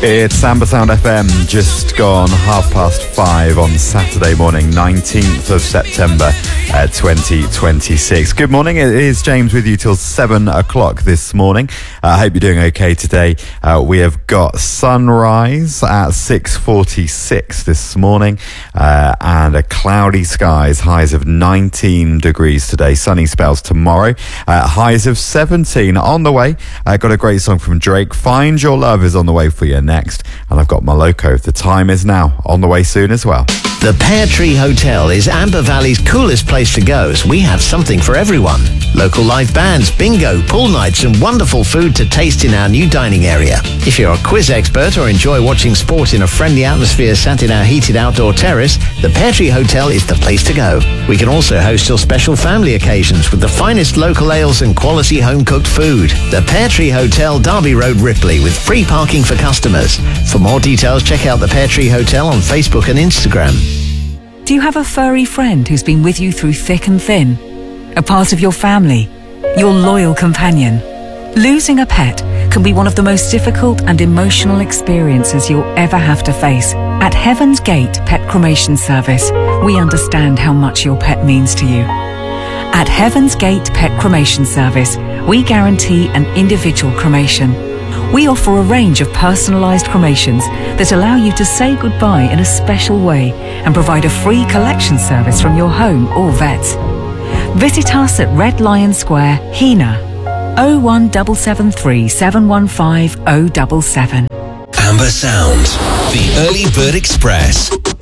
It's Amber Sound FM, just gone 5:30 on Saturday morning, 19th of September 2026. Good morning, it is James with you till 7 o'clock this morning. I hope you're doing okay today. We have got sunrise at 6:46 this morning and a cloudy skies, highs of 19 degrees today, sunny spells tomorrow, highs of 17 on the way. Got a great song from Drake, Find Your Love is on the way for you next, and I've got Moloko, The Time Is Now, on the way soon as well. The Pear Tree Hotel is Amber Valley's coolest place to go, as we have something for everyone. Local live bands, bingo, pool nights and wonderful food to taste in our new dining area. If you're a quiz expert or enjoy watching sport in a friendly atmosphere sat in our heated outdoor terrace, the Pear Tree Hotel is the place to go. We can also host your special family occasions with the finest local ales and quality home-cooked food. The Pear Tree Hotel, Derby Road, Ripley, with free parking for customers. For more details, check out the Pear Tree Hotel on Facebook and Instagram. Do you have a furry friend who's been with you through thick and thin? A part of your family? Your loyal companion? Losing a pet can be one of the most difficult and emotional experiences you'll ever have to face. At Heaven's Gate Pet Cremation Service, we understand how much your pet means to you. At Heaven's Gate Pet Cremation Service, we guarantee an individual cremation. We offer a range of personalised cremations that allow you to say goodbye in a special way and provide a free collection service from your home or vet. Visit us at Red Lion Square, Hina, 01773 715 077. Amber Sound, the Early Bird Express.